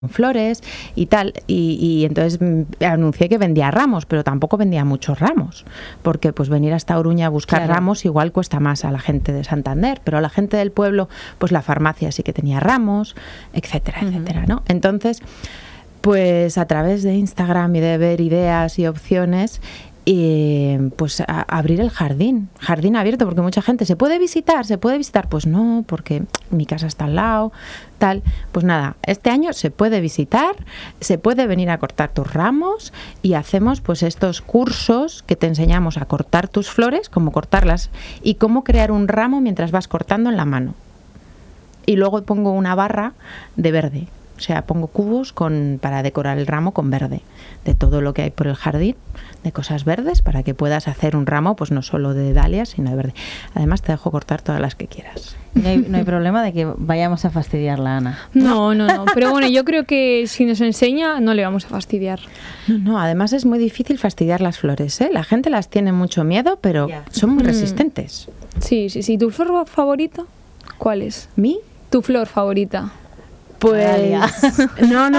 flores y tal, y entonces anuncié que vendía ramos, pero tampoco vendía muchos ramos, porque pues venir hasta Oruña a buscar ramos igual cuesta más a la gente de Santander, pero a la gente del pueblo pues la farmacia sí que tenía ramos, etcétera, etcétera, ¿no? Entonces pues a través de Instagram y de ver ideas y opciones, pues abrir el jardín abierto, porque mucha gente se puede visitar, pues no, porque mi casa está al lado, tal. Pues nada, este año se puede visitar, se puede venir a cortar tus ramos y hacemos pues estos cursos que te enseñamos a cortar tus flores, cómo cortarlas y cómo crear un ramo mientras vas cortando en la mano. Y luego pongo una barra de verde. O sea, pongo cubos para decorar el ramo con verde, de todo lo que hay por el jardín, de cosas verdes, para que puedas hacer un ramo, pues no solo de dalias, sino de verde. Además, te dejo cortar todas las que quieras. No hay problema de que vayamos a fastidiarla, Ana. No. Pero bueno, yo creo que si nos enseña, no le vamos a fastidiar. No, además es muy difícil fastidiar las flores, ¿eh? La gente las tiene mucho miedo, pero son muy resistentes. Sí. ¿Tu flor favorita? ¿Cuál es? ¿Mi? ¿Tu flor favorita? Pues no.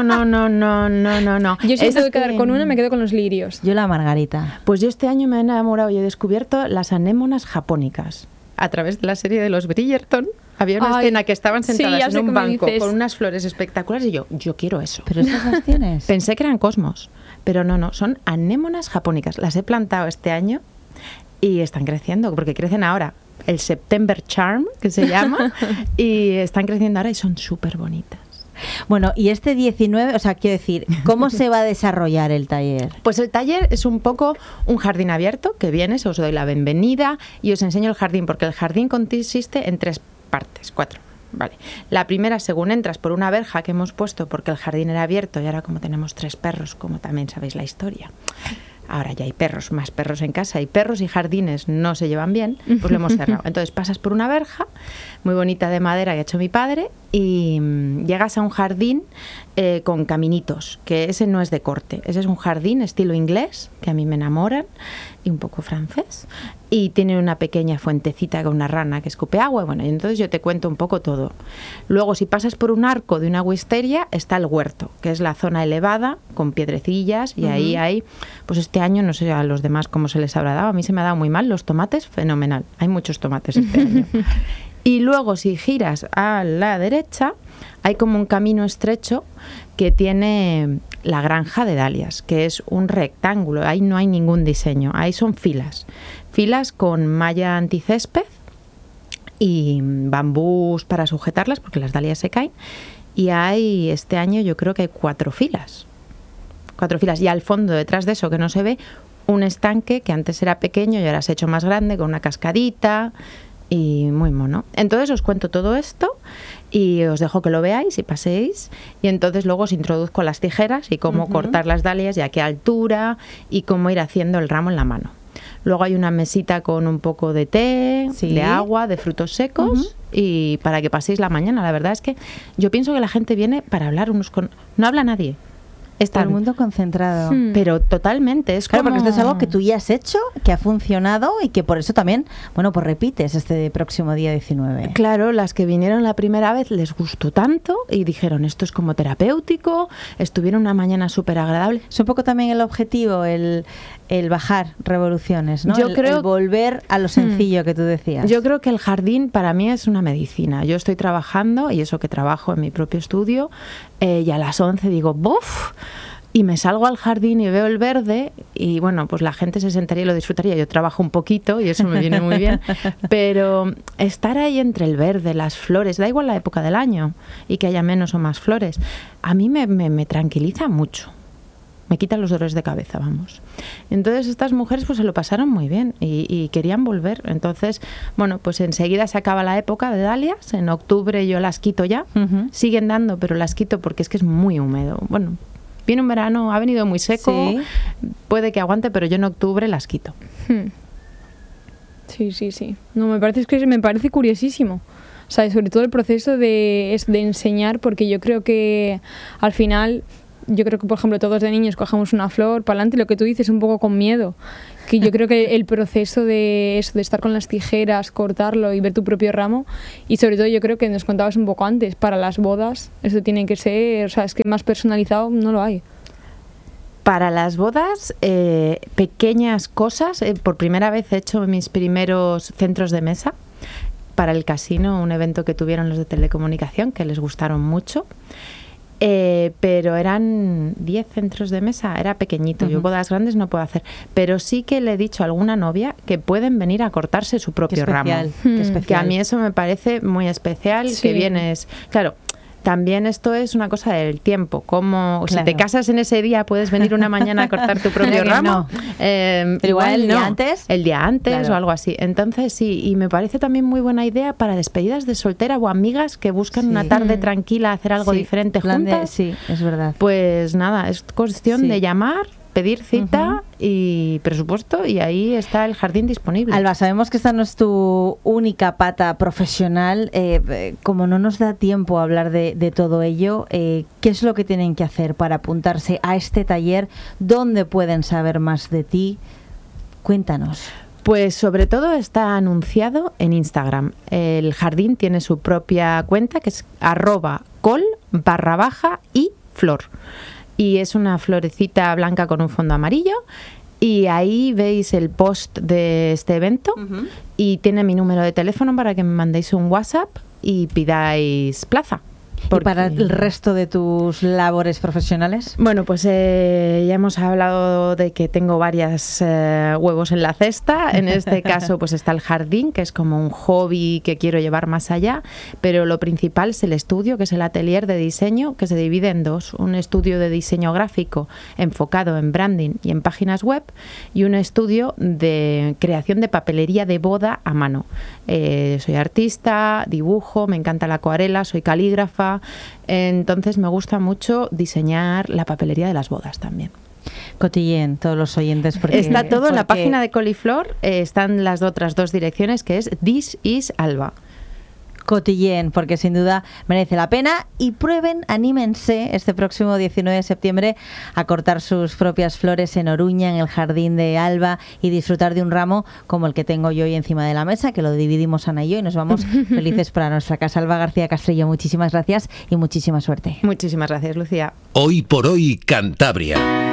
Yo si tengo que quedar con una, me quedo con los lirios. Yo la margarita. Pues yo este año me he enamorado y he descubierto las anémonas japónicas. A través de la serie de los Bridgerton había una escena que estaban sentadas en un banco con unas flores espectaculares y yo quiero eso. ¿Pero esas las tienes? Pensé que eran cosmos, pero no, son anémonas japónicas. Las he plantado este año y están creciendo, porque crecen ahora. El September Charm, que se llama, y están creciendo ahora y son súper bonitas. Bueno, y este 19, o sea, quiero decir, ¿cómo se va a desarrollar el taller? Pues el taller es un poco un jardín abierto, que vienes, os doy la bienvenida y os enseño el jardín, porque el jardín consiste en 3 partes, 4. Vale. La primera, según entras por una verja que hemos puesto, porque el jardín era abierto y ahora como tenemos 3 perros, como también sabéis la historia, ahora ya hay más perros en casa, y perros y jardines no se llevan bien, pues lo hemos cerrado. Entonces pasas por una verja muy bonita de madera que ha hecho mi padre y llegas a un jardín con caminitos, que ese no es de corte, ese es un jardín estilo inglés, que a mí me enamoran, y un poco francés, y tiene una pequeña fuentecita con una rana que escupe agua, y entonces yo te cuento un poco todo. Luego, si pasas por un arco de una wisteria, está el huerto, que es la zona elevada, con piedrecillas, y ahí hay, pues este año, no sé a los demás cómo se les habrá dado, a mí se me ha dado muy mal, los tomates, fenomenal, hay muchos tomates este año. Y luego, si giras a la derecha, hay como un camino estrecho que tiene la granja de dalias, que es un rectángulo, ahí no hay ningún diseño, ahí son filas con malla anticésped y bambús para sujetarlas, porque las dalias se caen, y hay, este año yo creo que hay 4 filas, y al fondo, detrás de eso que no se ve, un estanque que antes era pequeño y ahora se ha hecho más grande, con una cascadita, y muy mono. Entonces os cuento todo esto y os dejo que lo veáis y paséis, y entonces luego os introduzco las tijeras y cómo cortar las dalias y a qué altura y cómo ir haciendo el ramo en la mano. Luego hay una mesita con un poco de té, de agua, de frutos secos, y para que paséis la mañana. La verdad es que yo pienso que la gente viene para hablar unos con... No habla nadie. Está el mundo concentrado. Pero totalmente, es claro, como... porque esto es algo que tú ya has hecho, que ha funcionado y que por eso también, pues repites este próximo día 19. Claro, las que vinieron la primera vez les gustó tanto y dijeron, esto es como terapéutico, estuvieron una mañana súper agradable. Es un poco también el objetivo, el bajar revoluciones, ¿no? Yo creo... el volver a lo sencillo que tú decías. Yo creo que el jardín para mí es una medicina. Yo estoy trabajando, y eso que trabajo en mi propio estudio, y a las 11 digo, ¡buf! Y me salgo al jardín y veo el verde y pues la gente se sentaría y lo disfrutaría. Yo trabajo un poquito y eso me viene muy bien, pero estar ahí entre el verde, las flores, da igual la época del año y que haya menos o más flores, a mí me tranquiliza mucho. Me quitan los dolores de cabeza, vamos. Entonces estas mujeres pues se lo pasaron muy bien y querían volver. Entonces, pues enseguida se acaba la época de dalias. En octubre yo las quito ya. Siguen dando, pero las quito porque es que es muy húmedo. Viene un verano, ha venido muy seco, puede que aguante, pero yo en octubre las quito. Sí. No, me parece curiosísimo. O sea, sobre todo el proceso de enseñar, porque yo creo que al final yo creo que, por ejemplo, todos de niños cogemos una flor para adelante, lo que tú dices, un poco con miedo. Que yo creo que el proceso de eso, de estar con las tijeras, cortarlo y ver tu propio ramo, y sobre todo yo creo que nos contabas un poco antes, para las bodas, eso tiene que ser, o sea, es que más personalizado no lo hay. Para las bodas, pequeñas cosas. Por primera vez he hecho mis primeros centros de mesa para el casino, un evento que tuvieron los de telecomunicación, que les gustaron mucho. Pero eran 10 centros de mesa, era pequeñito. Yo bodas grandes no puedo hacer. Pero sí que le he dicho a alguna novia que pueden venir a cortarse su propio ramo. Qué especial. Que a mí eso me parece muy especial, Sí. que vienes... Claro, también esto es una cosa del tiempo. Como Claro. si te casas en ese día, puedes venir una mañana a cortar tu propio Claro que ramo. no. Pero igual el día antes. El día antes Claro. o algo así. Entonces sí, y me parece también muy buena idea para despedidas de soltera o amigas que buscan Sí. una tarde tranquila, hacer algo Sí, diferente plan de- juntas. sí, es verdad. Pues nada, es cuestión Sí. de llamar, pedir cita y presupuesto, y ahí está el jardín disponible. Alba, sabemos que esta no es tu única pata profesional. Como no nos da tiempo a hablar de todo ello, ¿qué es lo que tienen que hacer para apuntarse a este taller? ¿Dónde pueden saber más de ti? Cuéntanos. Pues sobre todo está anunciado en Instagram. El jardín tiene su propia cuenta que es @col_y_flor. Y es una florecita blanca con un fondo amarillo. Y ahí veis el post de este evento y tiene mi número de teléfono para que me mandéis un WhatsApp y pidáis plaza. ¿Y para el resto de tus labores profesionales? Bueno, pues ya hemos hablado de que tengo varios huevos en la cesta. En este caso, pues está el jardín, que es como un hobby que quiero llevar más allá, pero lo principal es el estudio, que es el atelier de diseño, que se divide en dos: un estudio de diseño gráfico enfocado en branding y en páginas web, y un estudio de creación de papelería de boda a mano. Soy artista, dibujo, me encanta la acuarela, soy calígrafa. Entonces me gusta mucho diseñar la papelería de las bodas también. Cotillén, todos los oyentes. Está todo en la página de Coliflor, están las otras dos direcciones, que es This is Alba. Cotillén, porque sin duda merece la pena, y prueben, anímense este próximo 19 de septiembre a cortar sus propias flores en Oruña, en el jardín de Alba, y disfrutar de un ramo como el que tengo yo hoy encima de la mesa, que lo dividimos Ana y yo, y nos vamos felices para nuestra casa. Alba García Castrillo, muchísimas gracias y muchísima suerte. Muchísimas gracias, Lucía. Hoy por hoy, Cantabria.